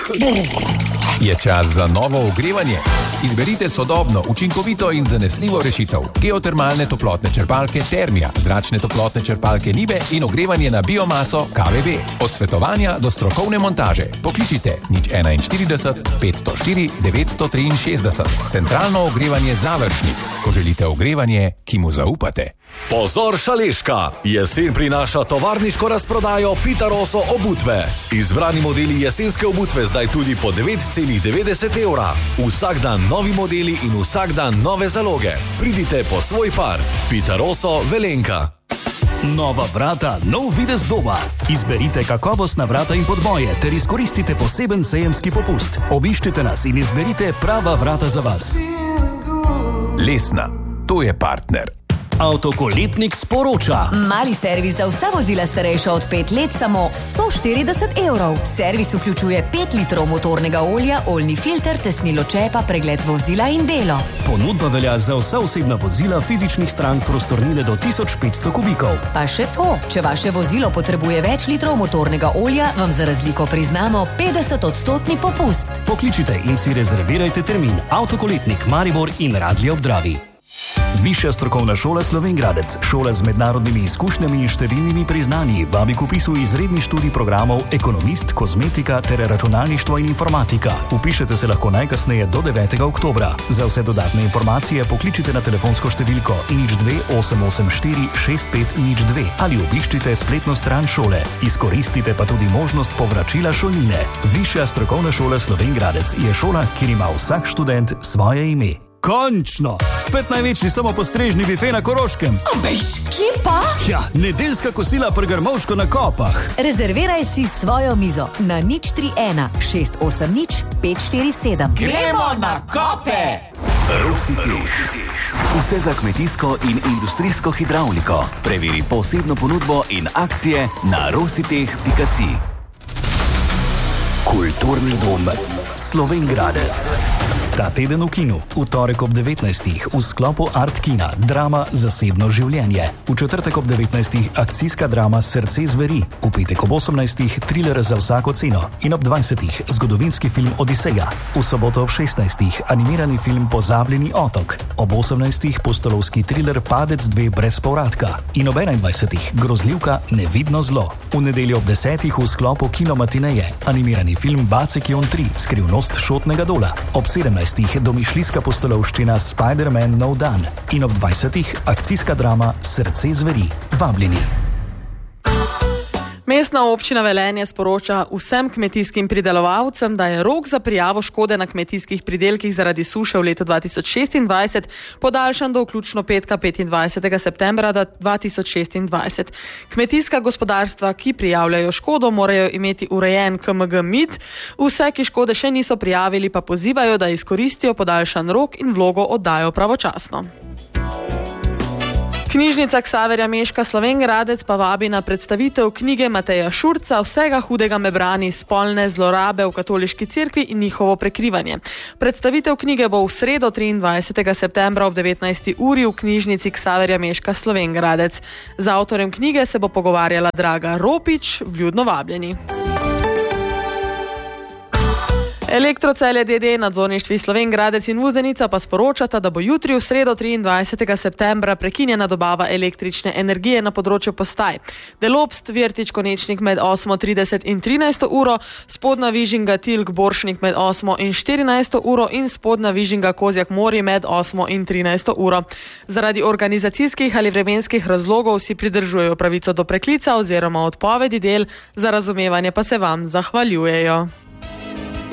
Je čas za novo ogrevanje? Izberite sodobno, učinkovito in zanesljivo rešitev. Geotermalne toplotne črpalke Termia, zračne toplotne črpalke Nibe in ogrevanje na biomaso KVB. Od svetovanja do strokovne montaže. Pokličite 041 504 963. Centralno ogrevanje Završnik, ko želite ogrevanje, ki mu zaupate. Pozor Šaleška! Jesen prinaša tovarniško razprodajo Pitaroso obutve. Izbrani modeli jesenske obutve zdaj tudi po 9,90 €. Vsak dan novi modeli in vsak dan nove zaloge. Pridite po svoj par. Pitaroso Velenka. Nova vrata, nov videz doma. Izberite kakovostna vrata in podboje ter izkoristite poseben sejemski popust. Obiščite nas in izberite prava vrata za vas. Lesna, to je partner. Avtokoletnik sporoča. Mali servis za vsa vozila starejša od 5 let samo 140 €. Servis vključuje 5 litrov motornega olja, oljni filter, tesnilo čepa, pregled vozila in delo. Ponudba velja za vsa osebna vozila fizičnih strank prostornine do 1500 kubikov. Pa še to, če vaše vozilo potrebuje več litrov motornega olja, vam za razliko priznamo 50% popust. Pokličite in si rezervirajte termin. Avtokoletnik Maribor in Radlje ob Dravi. Višja strokovna šola Slovenj Gradec, šola z mednarodnimi izkušnjami in številnimi priznanji, vabi k vpisu izredni študij programov ekonomist, kozmetika ter računalništvo in informatika. Vpišete se lahko najkasneje do 9. oktobra. Za vse dodatne informacije pokličite na telefonsko številko 02 884 6502 ali obiščite spletno stran šole. Izkoristite pa tudi možnost povračila šolnine. Višja strokovna šola Slovenj Gradec je šola, kjer ima vsak študent svoje ime. Končno! Spet največji samopostrežni bife na Koroškem. Abejš, kje pa? Ja, nedeljska kosila pri Grmovško na Kopah. Rezerviraj si svojo mizo na 031 680 547. Gremo na Kope! Rositeh. Vse za kmetijsko in industrijsko hidravliko. Preveri posebno ponudbo in akcije na rositeh.si. Kulturni dom Slovenj Gradec. Ta teden v kinu, v torek ob 19. v sklopu Art Kina, drama Zasebno življenje. V četrtek ob 19. akcijska drama Srce zveri. V petek ob 18. thriller Za vsako ceno. In ob 20. zgodovinski film Odiseja. V soboto ob 16. animirani film Pozabljeni otok. Ob 18. pustolovski thriller Padec 2 brez povratka. In ob 21. grozljivka Nevidno zlo. V nedeljo ob 10. v sklopu Kinomatineje animirani film Bacekion 3 Skrivnost šotnega dola. Ob 17. domišljijska pustolovščina Spider-Man Nov dan. In ob 20. akcijska drama Srce zveri. Vabljeni. Mestna občina Velenje sporoča vsem kmetijskim pridelovalcem, da je rok za prijavo škode na kmetijskih pridelkih zaradi suše v letu 2026 podaljšan do vključno petka 25. septembra 2026. Kmetijska gospodarstva, ki prijavljajo škodo, morajo imeti urejen KMG-MID. Vse, ki škode še niso prijavili, pa pozivajo, da izkoristijo podaljšan rok in vlogo oddajo pravočasno. Knjižnica Ksaverja Meška Slovenj Gradec pa vabi na predstavitev knjige Mateja Šurca Vsega hudega me brani, spolne zlorabe v katoliški cerkvi in njihovo prekrivanje. Predstavitev knjige bo v sredo 23. septembra ob 19. uri v knjižnici Ksaverja Meška Slovenj Gradec. Z avtorjem knjige se bo pogovarjala Draga Ropič, vljudno vabljeni. Elektrocelje d.d., nadzorništvi Slovenj Gradec in Vuzenica pa sporočata, da bo jutri v sredo 23. septembra prekinjena dobava električne energije na področju postaj. Delobst, Virtič, Konečnik med 8:30 in 13. uro, Spodnja Vižinga, Tilk, Boršnik med 8 in 14. uro in Spodnja Vižinga, Kozjak, Mori med 8 in 13. uro. Zaradi organizacijskih ali vremenskih razlogov si pridržujejo pravico do preklica oziroma odpovedi del, za razumevanje pa se vam zahvaljujejo.